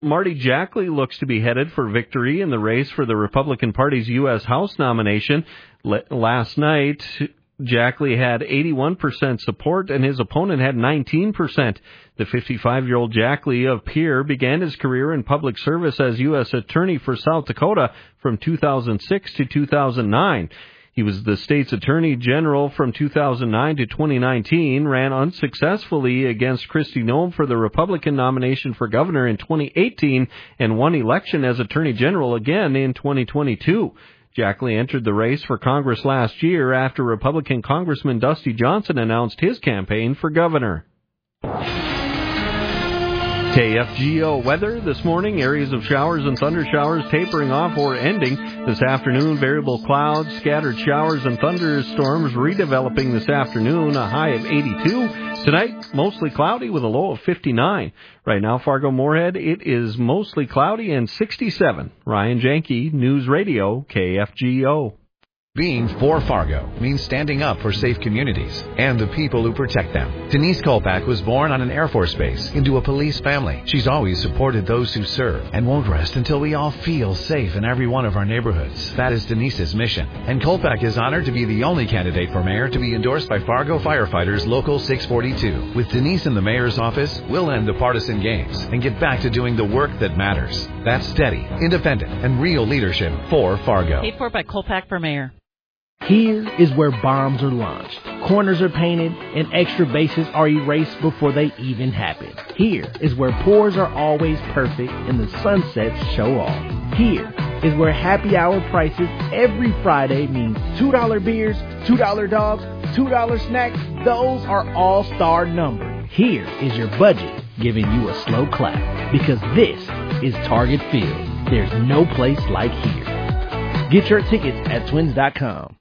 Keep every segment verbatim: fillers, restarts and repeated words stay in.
Marty Jackley looks to be headed for victory in the race for the Republican Party's U S House nomination. Last night, Jackley had eighty-one percent support, and his opponent had nineteen percent. The fifty-five-year-old Jackley of Pierre began his career in public service as U S Attorney for South Dakota from two thousand six to two thousand nine. He was the state's Attorney General from two thousand nine to twenty nineteen, ran unsuccessfully against Kristi Noem for the Republican nomination for governor in twenty eighteen, and won election as Attorney General again in twenty twenty-two. Jackley entered the race for Congress last year after Republican Congressman Dusty Johnson announced his campaign for governor. K F G O weather this morning, areas of showers and thunder showers tapering off or ending. This afternoon, variable clouds, scattered showers and thunderstorms redeveloping this afternoon, a high of eighty-two. Tonight, mostly cloudy with a low of fifty-nine. Right now, Fargo-Moorhead, it is mostly cloudy and sixty-seven. Ryan Janke, News Radio, K F G O. Being for Fargo means standing up for safe communities and the people who protect them. Denise Kolpak was born on an Air Force base into a police family. She's always supported those who serve and won't rest until we all feel safe in every one of our neighborhoods. That is Denise's mission. And Kolpak is honored to be the only candidate for mayor to be endorsed by Fargo Firefighters Local six forty-two. With Denise in the mayor's office, we'll end the partisan games and get back to doing the work that matters. That's steady, independent, and real leadership for Fargo. Paid for by Kolpak for mayor. Here is where bombs are launched, corners are painted, and extra bases are erased before they even happen. Here is where pours are always perfect and the sunsets show off. Here is where happy hour prices every Friday means two dollar beers, two dollar dogs, two dollar snacks. Those are all-star numbers. Here is your budget giving you a slow clap, because this is Target Field. There's no place like here. Get your tickets at twins dot com.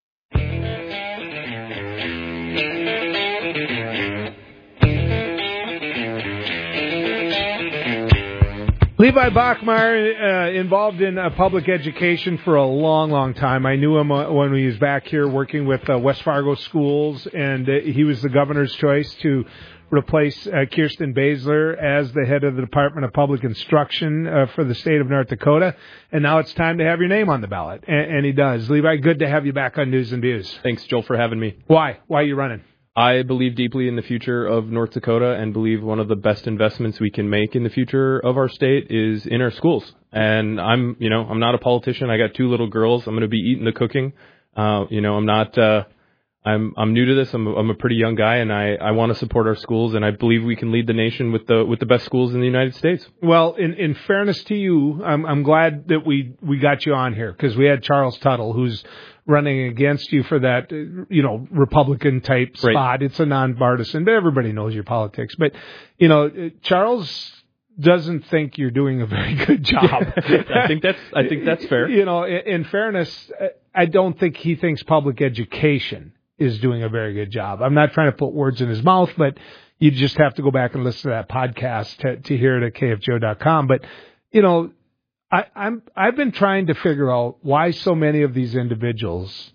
Levi Bachmeyer, uh, involved in uh, public education for a long, long time. I knew him uh, when he was back here working with uh, West Fargo schools, and uh, he was the governor's choice to replace uh, Kirsten Baszler as the head of the Department of Public Instruction uh, for the state of North Dakota. And now it's time to have your name on the ballot, and, and he does. Levi, good to have you back on News and Views. Thanks, Joel, for having me. Why? Why are you running? I believe deeply in the future of North Dakota and believe one of the best investments we can make in the future of our state is in our schools. And I'm, you know, I'm not a politician. I got two little girls. I'm going to be eating the cooking. Uh, you know, I'm not, uh, I'm, I'm new to this. I'm, a, I'm a pretty young guy, and I, I want to support our schools, and I believe we can lead the nation with the, with the best schools in the United States. Well, in, in fairness to you, I'm, I'm glad that we, we got you on here, because we had Charles Tuttle, who's running against you for that, you know, Republican type spot. Right. It's a nonpartisan, but everybody knows your politics. But, you know, Charles doesn't think you're doing a very good job. I think that's, I think that's fair. You know, in, in fairness, I don't think he thinks public education is doing a very good job. I'm not trying to put words in his mouth, but you just have to go back and listen to that podcast to, to hear it at K F G O dot com. But, you know, I, I'm, I've been trying to figure out why so many of these individuals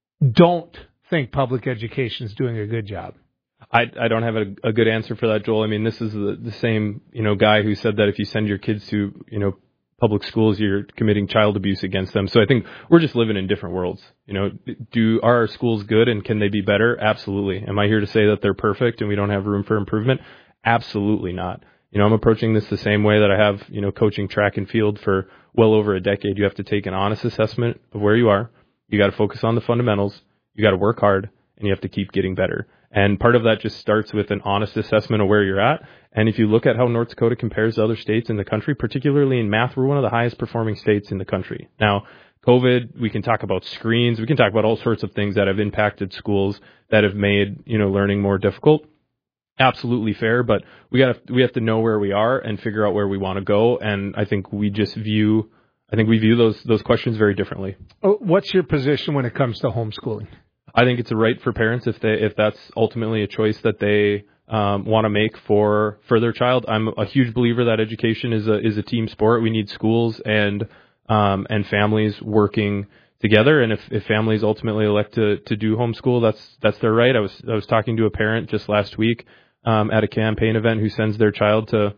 don't think public education is doing a good job. I, I don't have a, a good answer for that, Joel. I mean, this is the, the same, you know, guy who said that if you send your kids to, you know, public schools, you're committing child abuse against them. So I think we're just living in different worlds. You know, do are our schools good, and can they be better? Absolutely. Am I here to say that they're perfect and we don't have room for improvement? Absolutely not. You know, I'm approaching this the same way that I have, you know, coaching track and field for well over a decade. You have to take an honest assessment of where you are. You got to focus on the fundamentals. You got to work hard, and you have to keep getting better. And part of that just starts with an honest assessment of where you're at. And if you look at how North Dakota compares to other states in the country, particularly in math, we're one of the highest performing states in the country. Now, COVID, we can talk about screens. We can talk about all sorts of things that have impacted schools that have made, you know, learning more difficult. Absolutely fair, but we got we have to know where we are and figure out where we want to go. And I think we just view, I think we view those those questions very differently. What's your position when it comes to homeschooling? I think it's a right for parents if they if that's ultimately a choice that they um, want to make for for their child. I'm a huge believer that education is a is a team sport. We need schools and um, and families working together. And if, if families ultimately elect to, to do homeschool, that's that's their right. I was I was talking to a parent just last week um, at a campaign event who sends their child to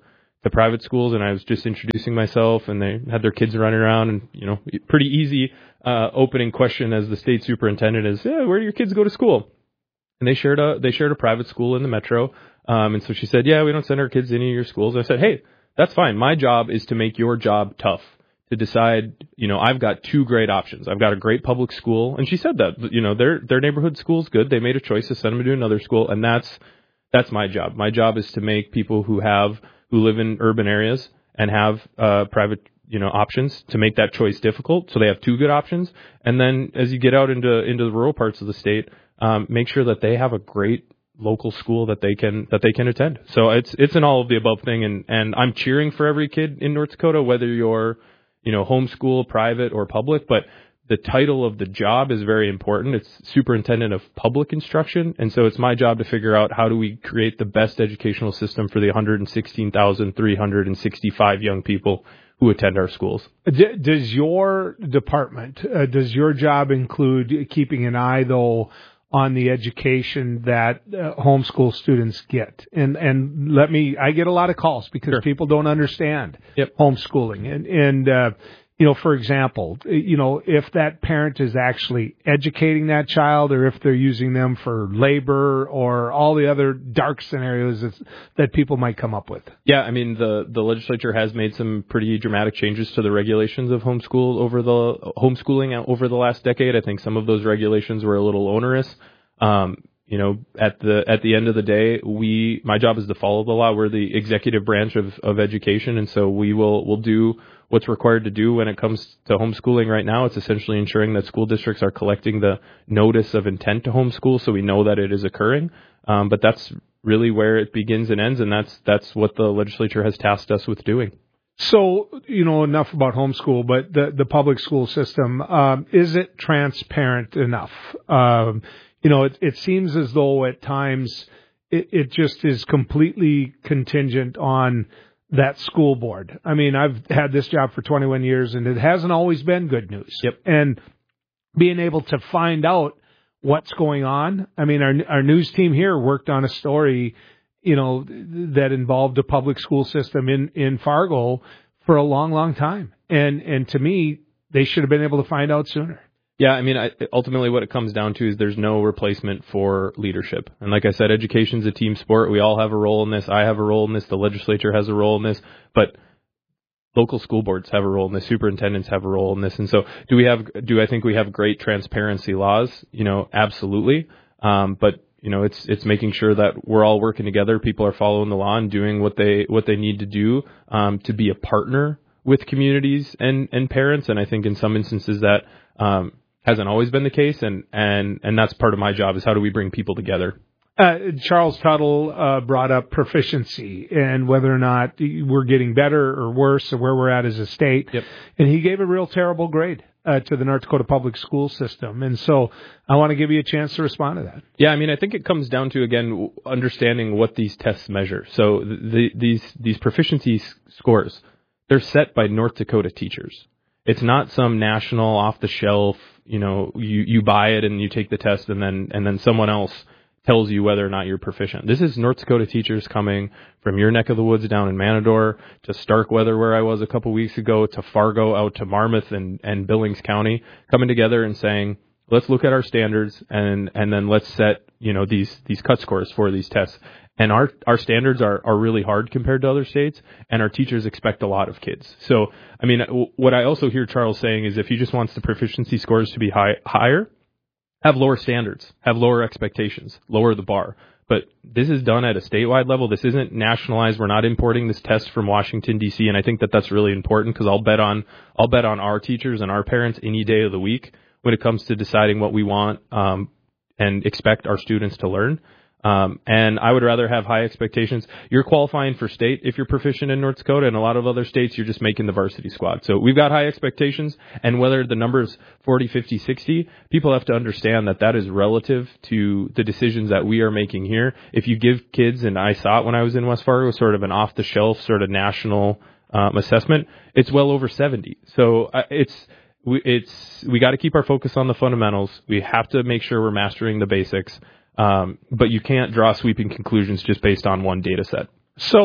to private schools, and I was just introducing myself, and they had their kids running around, and, you know, pretty easy uh, opening question as the state superintendent is, yeah, where do your kids go to school? And they shared a they shared a private school in the metro, um, and so she said, yeah, we don't send our kids to any of your schools. And I said, hey, that's fine. My job is to make your job tough, to decide, you know, I've got two great options. I've got a great public school, and she said that, you know, their their neighborhood school's good. They made a choice to send them to another school, and that's that's my job. My job is to make people who have who live in urban areas and have uh, private, you know, options, to make that choice difficult, so they have two good options. And then as you get out into into the rural parts of the state, um, make sure that they have a great local school that they can that they can attend. So it's it's an all of the above thing, and and I'm cheering for every kid in North Dakota, whether you're, you know, homeschool, private, or public. But the title of the job is very important. It's superintendent of public instruction, and so it's my job to figure out how do we create the best educational system for the one hundred sixteen thousand three hundred sixty-five young people who attend our schools. D- does your department, uh, does your job include keeping an eye, though, on the education that uh, homeschool students get? And and let me, I get a lot of calls because Sure. people don't understand Yep. homeschooling. And, and uh, you know, for example, you know, if that parent is actually educating that child, or if they're using them for labor or all the other dark scenarios that, that people might come up with. Yeah, I mean, the, the legislature has made some pretty dramatic changes to the regulations of homeschool over the homeschooling over the last decade. I think some of those regulations were a little onerous. Um, you know, at the at the end of the day, we my job is to follow the law. We're the executive branch of, of education, and so we will will do what's required to do when it comes to homeschooling. Right now, it's essentially ensuring that school districts are collecting the notice of intent to homeschool, so we know that it is occurring. Um, but that's really where it begins and ends, and that's that's what the legislature has tasked us with doing. So, you know, enough about homeschool, but the, the public school system, um, is it transparent enough? Um, you know, it, it seems as though at times it, it just is completely contingent on that school board. I mean, I've had this job for twenty-one years, and it hasn't always been good news. Yep. And being able to find out what's going on. I mean, our our news team here worked on a story, you know, that involved a public school system in, in Fargo for a long, long time. And and to me, they should have been able to find out sooner. Yeah, I mean, I, ultimately what it comes down to is there's no replacement for leadership. And like I said, education's a team sport. We all have a role in this. I have a role in this. The legislature has a role in this. But local school boards have a role in this. Superintendents have a role in this. And so do we have, do I think we have great transparency laws? You know, absolutely. Um, but you know, it's it's making sure that we're all working together. People are following the law and doing what they what they need to do um, to be a partner with communities and, and parents. And I think in some instances that um, hasn't always been the case. And, and, and that's part of my job, is how do we bring people together? Uh, Charles Tuttle uh, brought up proficiency and whether or not we're getting better or worse, or where we're at as a state. Yep. And he gave a real terrible grade uh, to the North Dakota public school system. And so I want to give you a chance to respond to that. Yeah, I mean, I think it comes down to, again, understanding what these tests measure. So the, these these proficiency s- scores, they're set by North Dakota teachers. It's not some national off-the-shelf, you know, you, you buy it and you take the test and then and then someone else tells you whether or not you're proficient. This is North Dakota teachers coming from your neck of the woods down in Manador to Starkweather, where I was a couple weeks ago, to Fargo, out to Marmarth and, and Billings County, coming together and saying, let's look at our standards and, and then let's set, you know, these, these cut scores for these tests. And our, our standards are, are really hard compared to other states, and our teachers expect a lot of kids. So, I mean, what I also hear Charles saying is if he just wants the proficiency scores to be high, higher, have lower standards, have lower expectations, lower the bar. But this is done at a statewide level. This isn't nationalized. We're not importing this test from Washington, D C, and I think that that's really important, because I'll bet on I'll bet on our teachers and our parents any day of the week when it comes to deciding what we want um, and expect our students to learn. Um, and I would rather have high expectations. You're qualifying for state if you're proficient in North Dakota, and a lot of other states, you're just making the varsity squad. So we've got high expectations, and whether the number is forty, fifty, sixty, people have to understand that that is relative to the decisions that we are making here. If you give kids, and I saw it when I was in West Fargo, sort of an off-the-shelf sort of national um, assessment, it's well over seventy. So uh, it's we, it's we got to keep our focus on the fundamentals. We have to make sure we're mastering the basics. Um, but you can't draw sweeping conclusions just based on one data set. So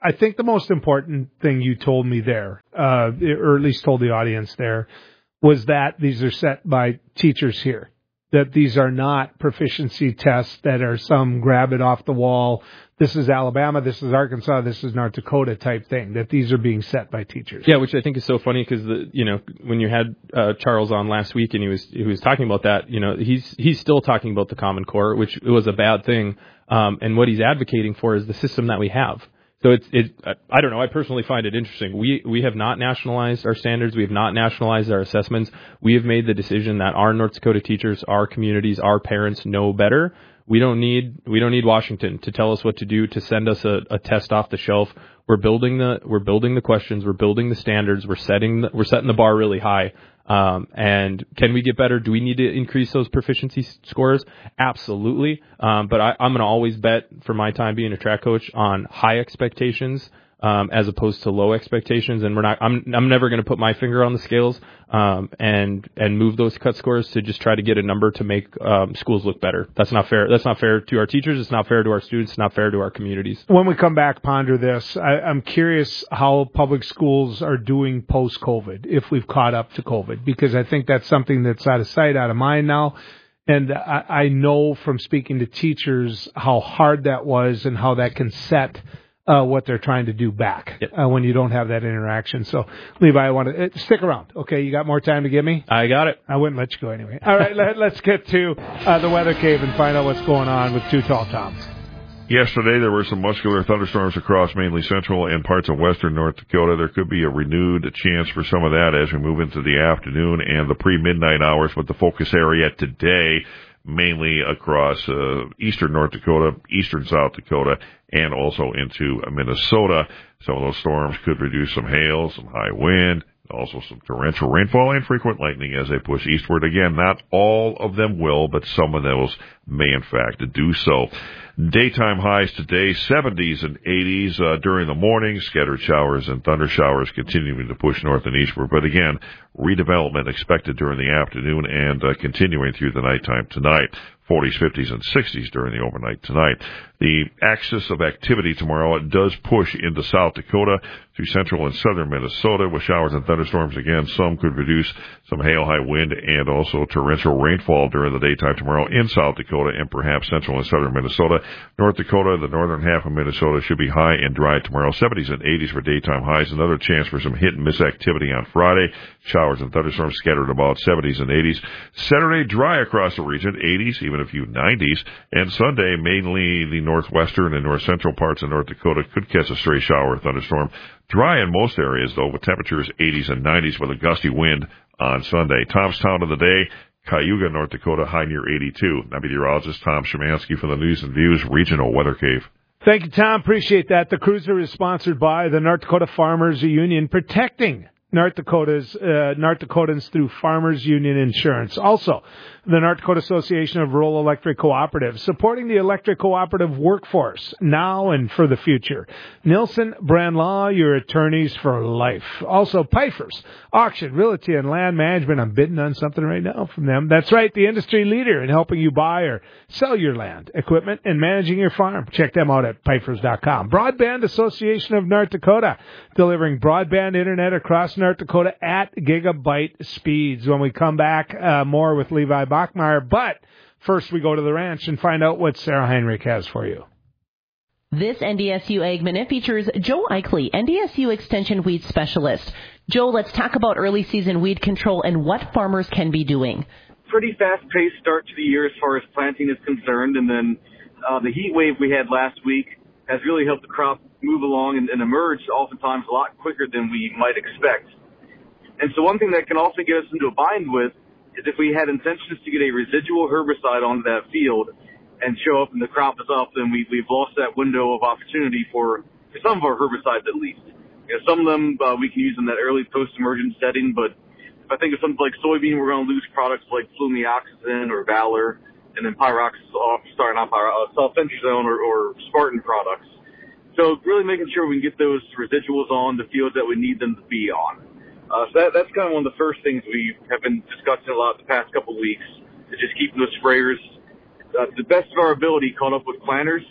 I think the most important thing you told me there, uh, or at least told the audience there, was that these are set by teachers here, that these are not proficiency tests that are some grab it off the wall. This is Alabama, this is Arkansas, this is North Dakota type thing, that these are being set by teachers. Yeah, which I think is so funny because, you know, when you had uh, Charles on last week and he was he was talking about that, you know, he's he's still talking about the Common Core, which was a bad thing. Um, and what he's advocating for is the system that we have. So it's, it, I don't know, I personally find it interesting. We, we have not nationalized our standards. We have not nationalized our assessments. We have made the decision that our North Dakota teachers, our communities, our parents know better. We don't need, we don't need Washington to tell us what to do, to send us a, a test off the shelf. We're building the, we're building the questions. We're building the standards. We're setting the, we're setting the bar really high. Um, and can we get better? Do we need to increase those proficiency scores? Absolutely. Um, but I, I'm going to always bet, for my time being a track coach, on high expectations, um, as opposed to low expectations. And we're not, I'm, I'm never going to put my finger on the scales, um, and, and move those cut scores to just try to get a number to make, um, schools look better. That's not fair. That's not fair to our teachers. It's not fair to our students. It's not fair to our communities. When we come back, ponder this. I, I'm curious how public schools are doing post-COVID, if we've caught up to COVID, because I think that's something that's out of sight, out of mind now. And I, I know from speaking to teachers how hard that was and how that can set Uh, what they're trying to do back yep. uh, when you don't have that interaction. So, Levi, I want to uh, stick around. Okay, you got more time to give me? I got it. I wouldn't let you go anyway. All right, let, let's get to uh, the weather cave and find out what's going on with Too Tall Tom. Yesterday, there were some muscular thunderstorms across mainly central and parts of western North Dakota. There could be a renewed chance for some of that as we move into the afternoon and the pre-midnight hours, with the focus area today mainly across uh, eastern North Dakota, eastern South Dakota, and also into Minnesota. Some of those storms could produce some hail, some high wind, also some torrential rainfall and frequent lightning as they push eastward. Again, not all of them will, but some of those may in fact do so. Daytime highs today, seventies and eighties uh, during the morning. Scattered showers and thunder showers continuing to push north and eastward. But again, redevelopment expected during the afternoon and uh, continuing through the nighttime tonight. forties, fifties, and sixties during the overnight tonight. The axis of activity tomorrow, it does push into South Dakota through central and southern Minnesota with showers and thunderstorms. Again, some could produce some hail, high wind, and also torrential rainfall during the daytime tomorrow in South Dakota and perhaps central and southern Minnesota. North Dakota, the northern half of Minnesota should be high and dry tomorrow. seventies and eighties for daytime highs. Another chance for some hit and miss activity on Friday. Showers and thunderstorms scattered about seventies and eighties. Saturday, dry across the region, eighties, even a few nineties. And Sunday, mainly the northwestern and north central parts of North Dakota could catch a stray shower or thunderstorm. Dry in most areas, though, with temperatures eighties and nineties with a gusty wind on Sunday. Tom's Town of the day, Cayuga, North Dakota, high near eighty-two. I'm meteorologist Tom Szymanski for the News and Views Regional Weather Cave. Thank you, Tom. Appreciate that. The Cruiser is sponsored by the North Dakota Farmers Union, protecting North Dakota's uh, North Dakotans through Farmers Union Insurance. Also, the North Dakota Association of Rural Electric Cooperatives, supporting the electric cooperative workforce now and for the future. Nilson Brand Law, your attorneys for life. Also, Pfeiffer's Auction, Realty, and Land Management. I'm bidding on something right now from them. That's right, the industry leader in helping you buy or sell your land, equipment, and managing your farm. Check them out at Pfeiffer's dot com. Broadband Association of North Dakota, delivering broadband internet across North Dakota at gigabyte speeds. When we come back, uh, more with Levi Bachmeyer. But first, we go to the ranch and find out what Sarah Heinrich has for you. This N D S U Ag Minute features Joe Eichley, N D S U Extension Weed Specialist. Joe, let's talk about early season weed control and what farmers can be doing. Pretty fast-paced start to the year as far as planting is concerned, and then uh, the heat wave we had last week has really helped the crop move along and, and emerge oftentimes a lot quicker than we might expect. And so one thing that can also get us into a bind with is if we had intentions to get a residual herbicide onto that field and show up and the crop is up, then we, we've lost that window of opportunity for, for some of our herbicides at least. You know, some of them uh, we can use in that early post-emergent setting, but if I think of something like soybean, we're going to lose products like flumioxazin or Valor, and then Pyrox, uh, sorry, not Pyrox, uh, sulfentrazone or, or Spartan products. So really making sure we can get those residuals on the fields that we need them to be on. Uh, so that, that's kind of one of the first things we have been discussing a lot the past couple of weeks, is just keeping those sprayers uh, to the best of our ability caught up with planters.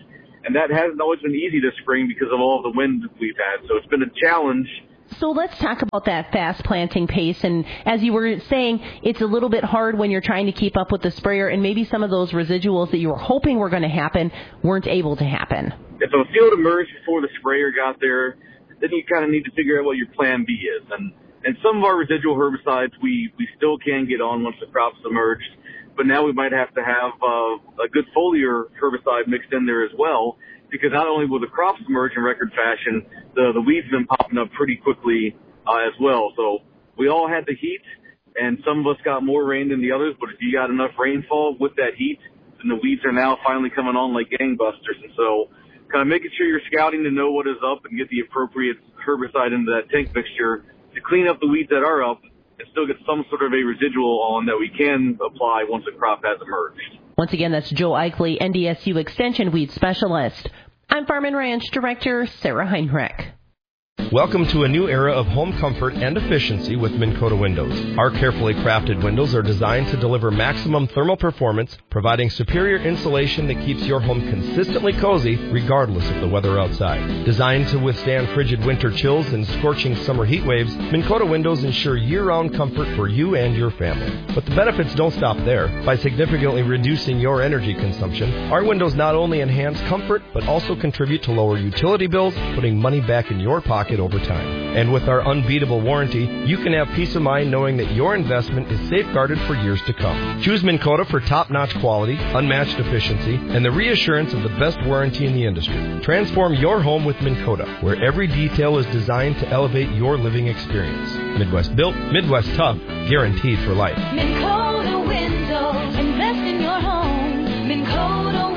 And that hasn't always been easy this spring because of all the wind we've had. So it's been a challenge. So let's talk about that fast planting pace. And as you were saying, it's a little bit hard when you're trying to keep up with the sprayer, and maybe some of those residuals that you were hoping were going to happen weren't able to happen. If a field emerged before the sprayer got there, then you kind of need to figure out what your plan B is. And and some of our residual herbicides we, we still can get on once the crop's emerged, but now we might have to have uh, a good foliar herbicide mixed in there as well, because not only will the crops emerge in record fashion, the, the weeds have been popping up pretty quickly uh, as well. So we all had the heat, and some of us got more rain than the others, but if you got enough rainfall with that heat, then the weeds are now finally coming on like gangbusters. And so kind of making sure you're scouting to know what is up and get the appropriate herbicide into that tank mixture to clean up the weeds that are up and still get some sort of a residual on that we can apply once the crop has emerged. Once again, that's Joe Eichle, N D S U Extension Weed Specialist. I'm Farm and Ranch Director Sarah Heinrich. Welcome to a new era of home comfort and efficiency with Minn Kota Windows. Our carefully crafted windows are designed to deliver maximum thermal performance, providing superior insulation that keeps your home consistently cozy regardless of the weather outside. Designed to withstand frigid winter chills and scorching summer heat waves, Minn Kota Windows ensure year-round comfort for you and your family. But the benefits don't stop there. By significantly reducing your energy consumption, our windows not only enhance comfort, but also contribute to lower utility bills, putting money back in your pocket over time. And with our unbeatable warranty, you can have peace of mind knowing that your investment is safeguarded for years to come. Choose Minn Kota for top-notch quality, unmatched efficiency, and the reassurance of the best warranty in the industry. Transform your home with Minn Kota, where every detail is designed to elevate your living experience. Midwest built, Midwest tough, guaranteed for life. Minn Kota Windows, invest in your home. Minn Kota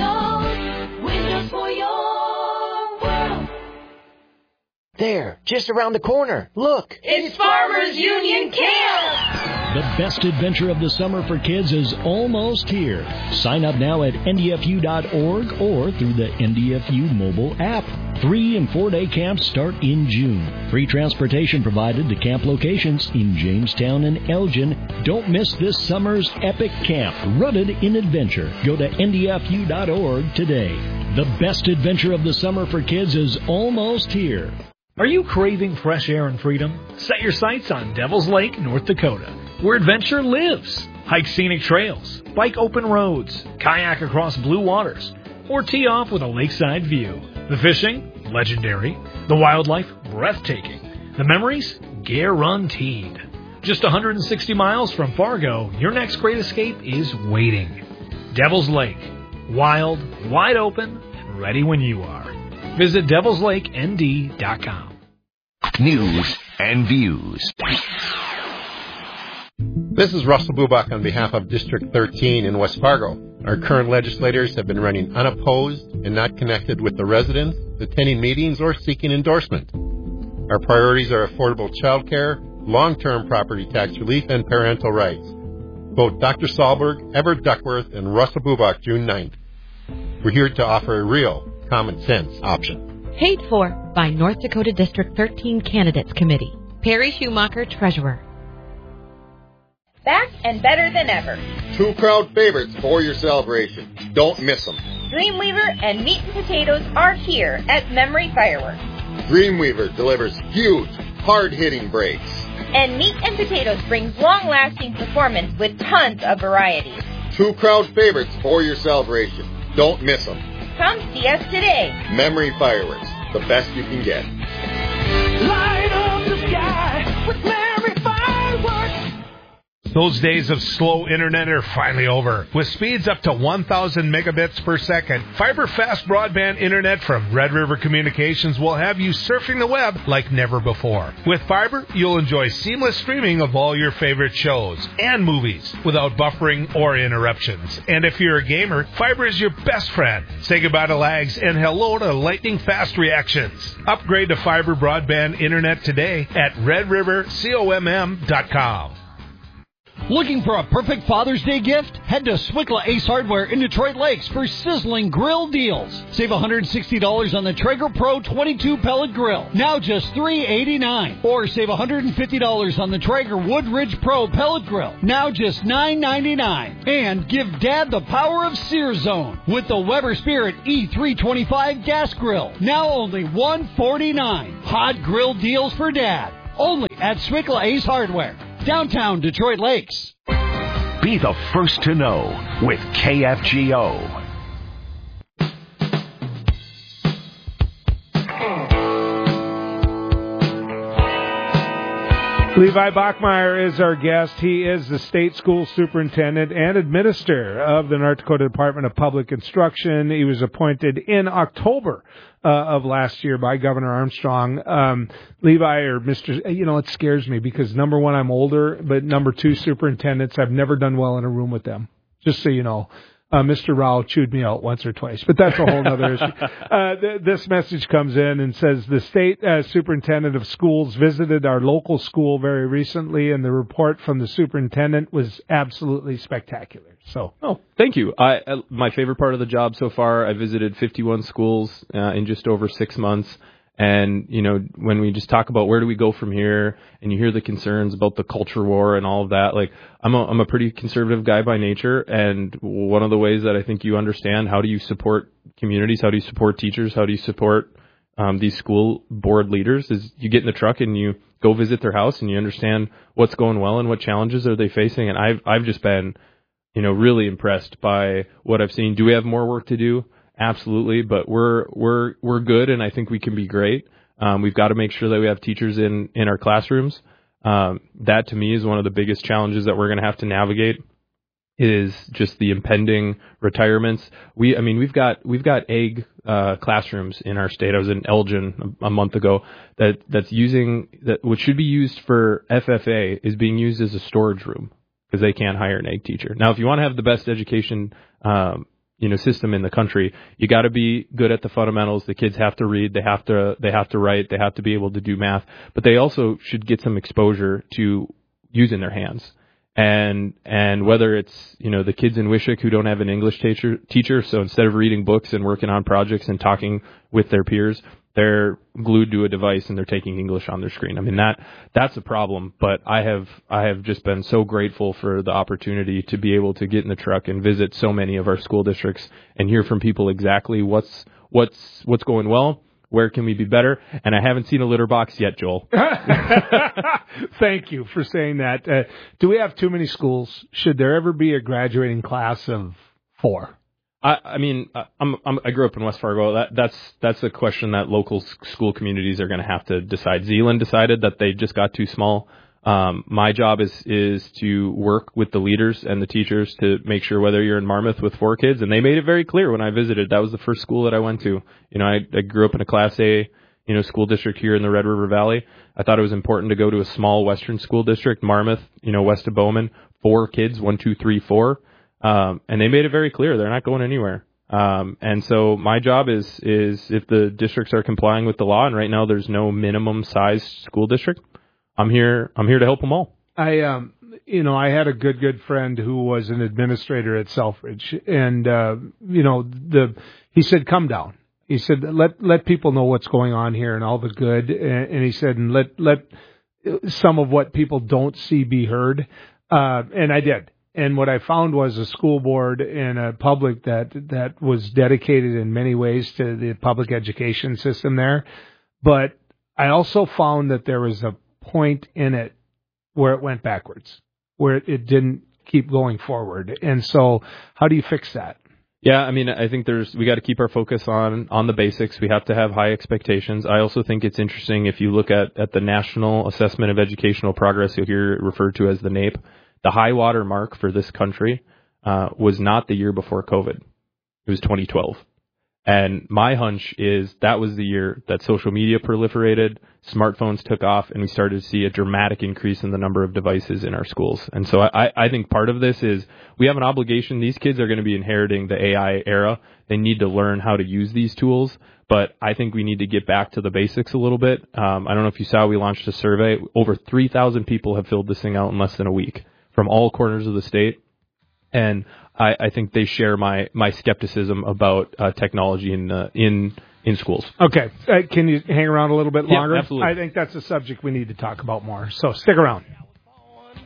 Windows, windows for your world. There, just around the corner. Look. It's Farmers Union Camp! The best adventure of the summer for kids is almost here. Sign up now at N D F U dot org or through the N D F U mobile app. Three and four-day camps start in June. Free transportation provided to camp locations in Jamestown and Elgin. Don't miss this summer's epic camp, rooted in adventure. Go to N D F U dot org today. The best adventure of the summer for kids is almost here. Are you craving fresh air and freedom? Set your sights on Devil's Lake, North Dakota, where adventure lives. Hike scenic trails, bike open roads, kayak across blue waters, or tee off with a lakeside view. The fishing, legendary. The wildlife, breathtaking. The memories, guaranteed. Just one hundred sixty miles from Fargo, your next great escape is waiting. Devil's Lake, wild, wide open, and ready when you are. Visit devils lake N D dot com. News and views. This is Russell Bubach on behalf of District thirteen in West Fargo. Our current legislators have been running unopposed and not connected with the residents, attending meetings, or seeking endorsement. Our priorities are affordable child care, long-term property tax relief, and parental rights. Vote Doctor Sahlberg, Everett Duckworth, and Russell Bubach June ninth. We're here to offer a real common sense option. Paid for by North Dakota District thirteen Candidates Committee. Perry Schumacher, Treasurer. Back and better than ever. Two crowd favorites for your celebration. Don't miss them. Dreamweaver and Meat and Potatoes are here at Memory Fireworks. Dreamweaver delivers huge, hard-hitting breaks. And Meat and Potatoes brings long-lasting performance with tons of variety. Two crowd favorites for your celebration. Don't miss them. Come see us today. Memory Fireworks, the best you can get. Light up the sky with Memory Fireworks. Those days of slow internet are finally over. With speeds up to one thousand megabits per second, fiber fast broadband internet from Red River Communications will have you surfing the web like never before. With fiber, you'll enjoy seamless streaming of all your favorite shows and movies without buffering or interruptions. And if you're a gamer, fiber is your best friend. Say goodbye to lags and hello to lightning fast reactions. Upgrade to fiber broadband internet today at red river comm dot com. Looking for a perfect Father's Day gift? Head to Swickla Ace Hardware in Detroit Lakes for sizzling grill deals. Save one hundred sixty dollars on the Traeger Pro twenty-two pellet grill, now just three hundred eighty-nine dollars. Or save one hundred fifty dollars on the Traeger Woodridge Pro pellet grill, now just nine hundred ninety-nine dollars. And give Dad the power of Sear Zone with the Weber Spirit E three twenty-five gas grill, now only one hundred forty-nine dollars. Hot grill deals for Dad, only at Swickla Ace Hardware, downtown Detroit Lakes. Be the first to know with K F G O. Levi Bachmeyer is our guest. He is the state school superintendent and administrator of the North Dakota Department of Public Instruction. He was appointed in October uh, of last year by Governor Armstrong. Um, Levi, or Mister, you know, it scares me because, number one, I'm older, but number two, superintendents, I've never done well in a room with them, just so you know. Uh, Mister Rao chewed me out once or twice, but that's a whole other issue. Uh, th- this message comes in and says, the state uh, superintendent of schools visited our local school very recently, and the report from the superintendent was absolutely spectacular. So, oh, thank you. I, uh, my favorite part of the job so far, I visited fifty-one schools uh, in just over six months. And, you know, when we just talk about where do we go from here, and you hear the concerns about the culture war and all of that, like, I'm a, I'm a pretty conservative guy by nature. And one of the ways that I think you understand, how do you support communities? How do you support teachers? How do you support um, these school board leaders is you get in the truck and you go visit their house and you understand what's going well and what challenges are they facing. And I've, I've just been, you know, really impressed by what I've seen. Do we have more work to do? Absolutely, but we're we're we're good, and I think we can be great. Um, we've got to make sure that we have teachers in, in our classrooms. Um, that to me is one of the biggest challenges that we're going to have to navigate. Is just the impending retirements. We, I mean, we've got we've got egg uh, classrooms in our state. I was in Elgin a, a month ago. That that's using that what should be used for F F A is being used as a storage room because they can't hire an egg teacher. Now, if you want to have the best education Um, you know, system in the country, you got to be good at the fundamentals. The kids have to read, they have to, they have to write, they have to be able to do math, but they also should get some exposure to using their hands. And, and whether it's, you know, the kids in Wishick who don't have an English teacher, teacher, so instead of reading books and working on projects and talking with their peers, they're glued to a device and they're taking English on their screen. I mean, that, that's a problem, but I have, I have just been so grateful for the opportunity to be able to get in the truck and visit so many of our school districts and hear from people exactly what's, what's, what's going well. Where can we be better? And I haven't seen a litter box yet, Joel. Thank you for saying that. Uh, do we have too many schools? Should there ever be a graduating class of four? I, I mean, I'm, I'm, I grew up in West Fargo. That, that's that's a question that local school communities are going to have to decide. Zeeland decided that they just got too small. Um, my job is is to work with the leaders and the teachers to make sure whether you're in Marmarth with four kids, and they made it very clear when I visited. That was the first school that I went to. You know, I, I grew up in a Class A, you know, school district here in the Red River Valley. I thought it was important to go to a small Western school district, Marmarth, you know, west of Bowman. Four kids, one, two, three, four. Um, and they made it very clear they're not going anywhere. Um, and so my job is, is if the districts are complying with the law, and right now there's no minimum size school district, I'm here, I'm here to help them all. I, um, you know, I had a good, good friend who was an administrator at Selfridge, and, uh, you know, the, he said, come down. He said, let, let people know what's going on here and all the good. And, and he said, and let, let some of what people don't see be heard. Uh, and I did. And what I found was a school board and a public that, that was dedicated in many ways to the public education system there. But I also found that there was a point in it where it went backwards, where it, it didn't keep going forward. And so how do you fix that? Yeah, I mean, I think there's, we got to keep our focus on, on the basics. We have to have high expectations. I also think it's interesting if you look at, at the National Assessment of Educational Progress, you'll hear it referred to as the NAEP. The high water mark for this country uh, was not the year before COVID. It was twenty twelve. And my hunch is that was the year that social media proliferated, smartphones took off, and we started to see a dramatic increase in the number of devices in our schools. And so I, I think part of this is we have an obligation. These kids are going to be inheriting the A I era. They need to learn how to use these tools. But I think we need to get back to the basics a little bit. Um, I don't know if you saw, we launched a survey. Over three thousand people have filled this thing out in less than a week. from all corners of the state, and I, I think they share my, my skepticism about uh, technology in uh, in in schools. Okay, uh, can you hang around a little bit Yeah, longer? absolutely. I think that's a subject we need to talk about more. So stick around.